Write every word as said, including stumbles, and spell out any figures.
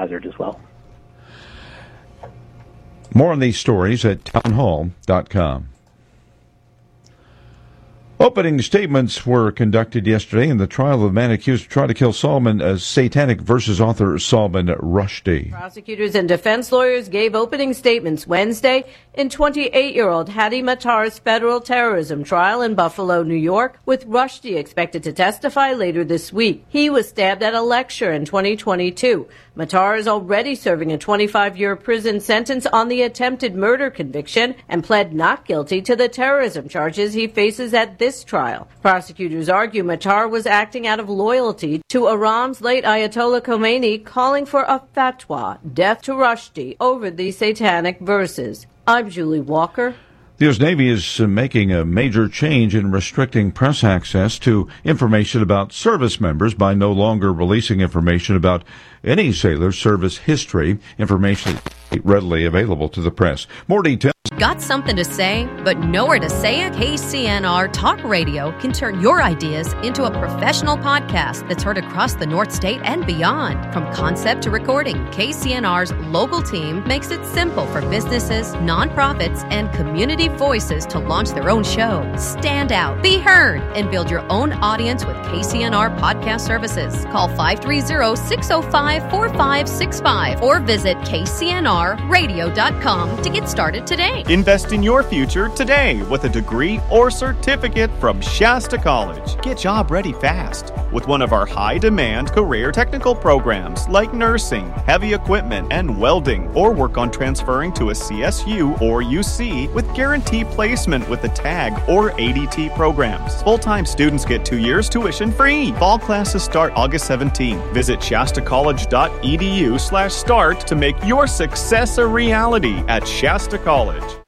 hazard as well. More on these stories at townhall dot com. Opening statements were conducted yesterday in the trial of a man accused of trying to kill Salman as Satanic Verses author Salman Rushdie. Prosecutors and defense lawyers gave opening statements Wednesday in twenty-eight-year-old Hadi Matar's federal terrorism trial in Buffalo, New York, with Rushdie expected to testify later this week. He was stabbed at a lecture in twenty twenty-two. Matar is already serving a twenty-five-year prison sentence on the attempted murder conviction and pled not guilty to the terrorism charges he faces at this trial. Prosecutors argue Matar was acting out of loyalty to Iran's late Ayatollah Khomeini, calling for a fatwa, death to Rushdie, over the Satanic Verses. I'm Julie Walker. The U S Navy is making a major change in restricting press access to information about service members by no longer releasing information about any sailor's service history, information readily available to the press. More details. Got something to say, but nowhere to say it? K C N R Talk Radio can turn your ideas into a professional podcast that's heard across the North State and beyond. From concept to recording, K C N R's local team makes it simple for businesses, nonprofits, and community voices to launch their own show. Stand out, be heard, and build your own audience with K C N R podcast services. Call five three zero, six zero five, four five six five or visit K C N R radio dot com to get started today. Invest in your future today with a degree or certificate from Shasta College. Get job ready fast with one of our high-demand career technical programs like nursing, heavy equipment, and welding, or work on transferring to a C S U or U C with guaranteed placement with the TAG or A D T programs. Full-time students get two years tuition free. Fall classes start August seventeenth. Visit shasta college dot e d u slash start to make your success a reality at Shasta College.